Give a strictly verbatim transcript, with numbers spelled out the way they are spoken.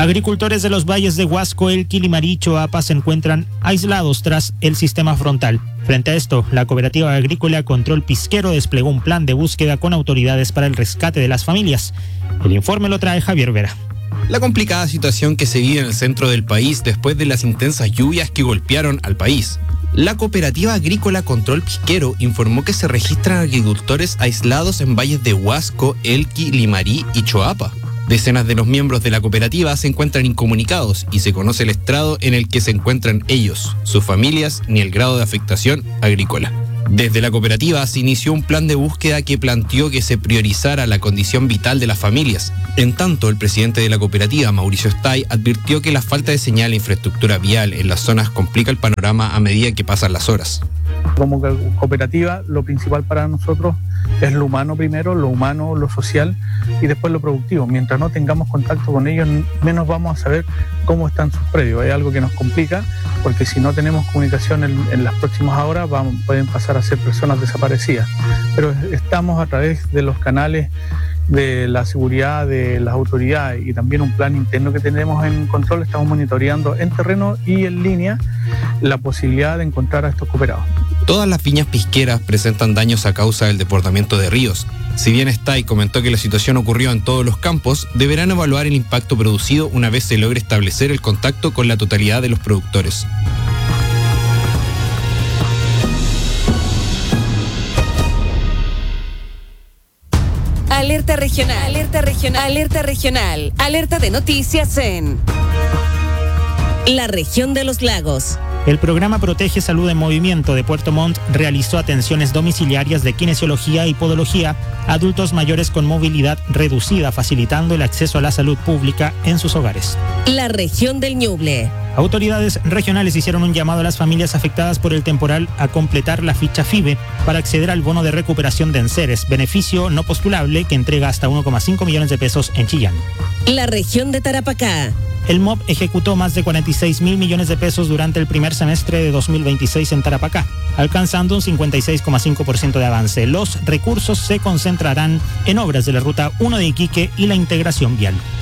Agricultores de los valles de Huasco, Elqui, Limarí y Choapa se encuentran aislados tras el sistema frontal. Frente a esto, la Cooperativa Agrícola Control Pisquero desplegó un plan de búsqueda con autoridades para el rescate de las familias. El informe lo trae Javier Vera. La complicada situación que se vive en el centro del país después de las intensas lluvias que golpearon al país. La Cooperativa Agrícola Control Pisquero informó que se registran agricultores aislados en valles de Huasco, Elqui, Limarí y Choapa. Decenas de los miembros de la cooperativa se encuentran incomunicados y se conoce el estrado en el que se encuentran ellos, sus familias, ni el grado de afectación agrícola. Desde la cooperativa se inició un plan de búsqueda que planteó que se priorizara la condición vital de las familias. En tanto, el presidente de la cooperativa, Mauricio Stay, advirtió que la falta de señal e infraestructura vial en las zonas complica el panorama a medida que pasan las horas. Como cooperativa, lo principal para nosotros es lo humano primero, lo humano, lo social y después lo productivo. Mientras no tengamos contacto con ellos, menos vamos a saber cómo están sus predios. Es algo que nos complica porque si no tenemos comunicación en, en las próximas horas vamos, pueden pasar a ser personas desaparecidas. Pero estamos a través de los canales de la seguridad de las autoridades y también un plan interno que tenemos en control, estamos monitoreando en terreno y en línea la posibilidad de encontrar a estos cooperados. Todas las viñas pisqueras presentan daños a causa del desbordamiento de ríos. Si bien Stay comentó que la situación ocurrió en todos los campos, deberán evaluar el impacto producido una vez se logre establecer el contacto con la totalidad de los productores. Alerta regional, alerta regional, alerta regional, alerta de noticias en la región de los lagos. El programa Protege Salud en Movimiento de Puerto Montt realizó atenciones domiciliarias de kinesiología y podología a adultos mayores con movilidad reducida, facilitando el acceso a la salud pública en sus hogares. La región del Ñuble. Autoridades regionales hicieron un llamado a las familias afectadas por el temporal a completar la ficha FIBE para acceder al bono de recuperación de enseres, beneficio no postulable que entrega hasta uno coma cinco millones de pesos en Chillán. La región de Tarapacá. El M O B ejecutó más de cuarenta y seis mil millones de pesos durante el primer semestre de dos mil veintiséis en Tarapacá, alcanzando un cincuenta y seis coma cinco por ciento de avance. Los recursos se concentrarán en obras de la Ruta uno de Iquique y la integración vial.